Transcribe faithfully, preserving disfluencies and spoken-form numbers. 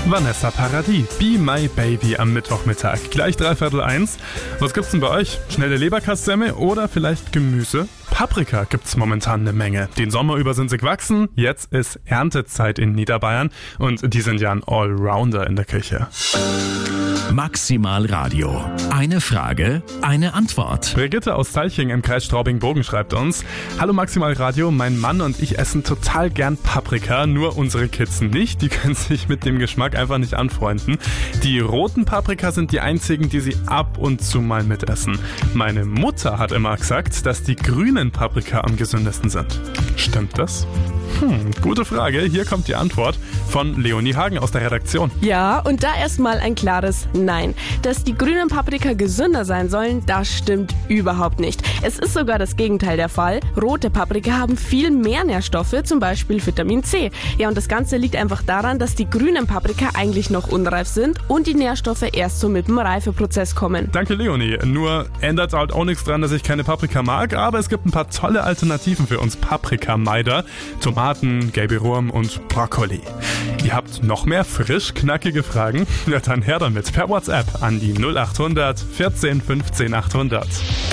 Vanessa Paradis, Be My Baby am Mittwochmittag. Gleich dreiviertel eins. Was gibt's denn bei euch? Schnelle Leberkassemme oder vielleicht Gemüse? Paprika gibt's momentan eine Menge. Den Sommer über sind sie gewachsen. Jetzt ist Erntezeit in Niederbayern und die sind ja ein Allrounder in der Küche. Maximal Radio. Eine Frage, eine Antwort. Brigitte aus Salching im Kreis Straubing-Bogen schreibt uns: Hallo Maximal Radio, mein Mann und ich essen total gern Paprika, nur unsere Kids nicht. Die können sich mit dem Geschmack einfach nicht anfreunden. Die roten Paprika sind die einzigen, die sie ab und zu mal mitessen. Meine Mutter hat immer gesagt, dass die grünen Paprika am gesündesten sind. Stimmt das? Hm, gute Frage. Hier kommt die Antwort von Leonie Hagen aus der Redaktion. Ja, und da erstmal ein klares Nein. Dass die grünen Paprika gesünder sein sollen, das stimmt überhaupt nicht. Es ist sogar das Gegenteil der Fall. Rote Paprika haben viel mehr Nährstoffe, zum Beispiel Vitamin C. Ja, und das Ganze liegt einfach daran, dass die grünen Paprika eigentlich noch unreif sind und die Nährstoffe erst so mit dem Reifeprozess kommen. Danke Leonie. Nur ändert halt auch nichts dran, dass ich keine Paprika mag, aber es gibt ein paar tolle Alternativen für uns Paprikameider. Tomaten, gelbe Ruhm und Brokkoli. Ihr habt noch mehr frisch knackige Fragen? Ja, dann her damit per WhatsApp an die null acht hundert vierzehn fünfzehn achthundert.